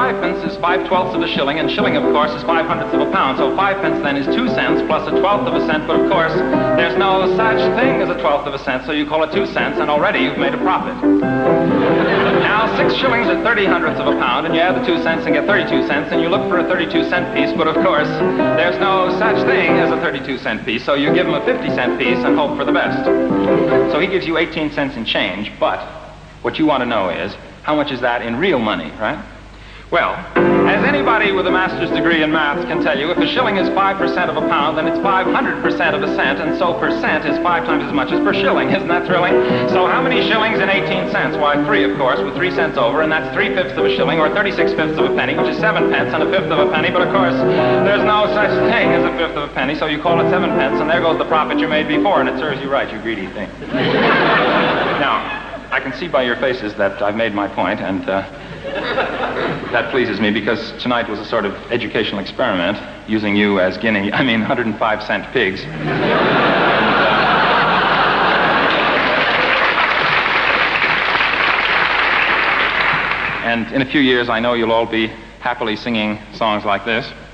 5 pence is 5/12 of a shilling, and shilling, of course, is 5/100 of a pound. So 5 pence then is 2 cents plus 1/12 of a cent. But of course, there's no such thing as 1/12 of a cent, so you call it 2 cents, and already you've made a profit. Now, 6 shillings are 30/100 of a pound, and you add the 2 cents and get 32 cents, and you look for a 32-cent piece. But of course, there's no such thing as a 32-cent piece, so you give him a 50-cent piece and hope for the best. So he gives you 18 cents in change, but what you want to know is, how much is that in real money, right? Well, as anybody with a master's degree in maths can tell you, if a shilling is 5% of a pound, then it's 500% of a cent, and so percent is 5 times as much as per shilling. Isn't that thrilling? So how many shillings in 18 cents? Why, 3, of course, with 3 cents over, and that's 3/5 of a shilling, or 36/5 of a penny, which is 7 pence, and 1/5 of a penny. But of course, there's no such thing as 1/5 of a penny, so you call it 7 pence, and there goes the profit you made before, and it serves you right, you greedy thing. Now, I can see by your faces that I've made my point, and that pleases me, because tonight was a sort of educational experiment, using you as 105-cent pigs. And in a few years, I know you'll all be happily singing songs like this.